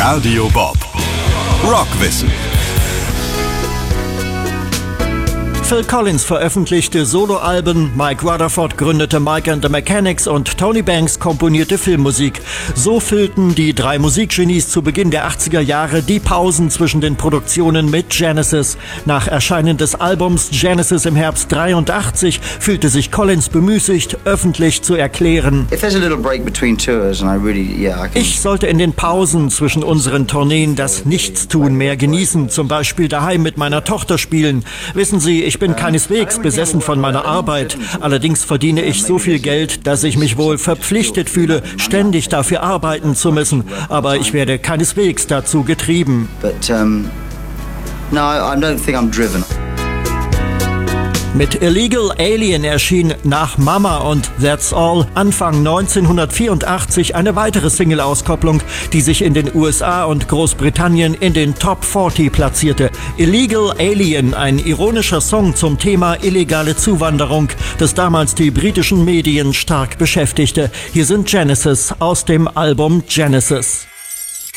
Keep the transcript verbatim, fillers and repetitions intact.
Radio Bob. Rockwissen. Phil Collins veröffentlichte Soloalben, Mike Rutherford gründete Mike and the Mechanics und Tony Banks komponierte Filmmusik. So füllten die drei Musikgenies zu Beginn der achtziger Jahre die Pausen zwischen den Produktionen mit Genesis. Nach Erscheinen des Albums Genesis im Herbst dreiundachtzig fühlte sich Collins bemüßigt, öffentlich zu erklären: Ich sollte in den Pausen zwischen unseren Tourneen das Nichtstun mehr genießen, zum Beispiel daheim mit meiner Tochter spielen. Wissen Sie, ich bin keineswegs besessen von meiner Arbeit. Allerdings verdiene ich so viel Geld, dass ich mich wohl verpflichtet fühle, ständig dafür arbeiten zu müssen. Aber ich werde keineswegs dazu getrieben. But, um, no, I don't think I'm driven. Mit Illegal Alien erschien nach Mama und That's All Anfang neunzehnhundertvierundachtzig eine weitere Single-Auskopplung, die sich in den U S A und Großbritannien in den Top vierzig platzierte. Illegal Alien, ein ironischer Song zum Thema illegale Zuwanderung, das damals die britischen Medien stark beschäftigte. Hier sind Genesis aus dem Album Genesis.